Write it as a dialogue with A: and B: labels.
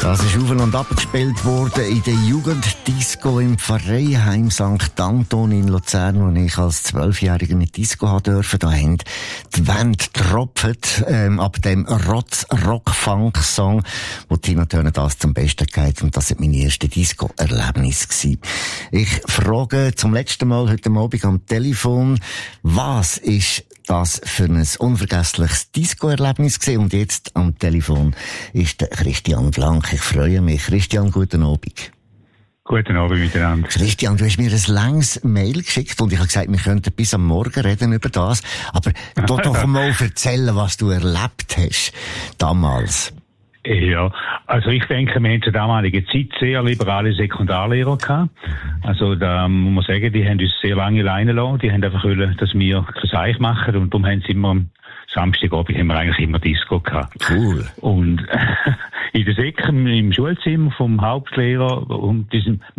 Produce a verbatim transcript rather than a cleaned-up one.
A: Das ist auf und ab gespielt worden in der Jugenddisco im Pfarreiheim Sankt Anton in Luzern, wo ich als Zwölfjähriger mit Disco haben durfte. Da haben die Wände getropft, ähm, ab dem Rotz-Rock-Funk-Song, wo Tina Turner das zum Besten geht. Und das war meine erste Disco-Erlebnis gewesen. Ich frage zum letzten Mal heute Abend am Telefon, was ist das für ein unvergessliches Disco-Erlebnis gewesen? Und jetzt am Telefon ist der Christian Blank. Ich freue mich. Christian, guten Abend.
B: Guten Abend miteinander.
A: Christian, du hast mir ein langes Mail geschickt und ich habe gesagt, wir könnten bis am Morgen reden über das. Aber du doch mal erzählen, was du erlebt hast damals.
B: Ja, also ich denke, wir haben zur damaligen Zeit sehr liberale Sekundarlehrer gehabt. Also da muss man sagen, die haben uns sehr lange leiden lassen. Die haben einfach wollen, dass wir kein Seich machen und darum haben sie immer am Samstagabend haben wir eigentlich immer Disco gehabt.
A: Cool.
B: Und in der Sek im Schulzimmer vom Hauptlehrer und diesem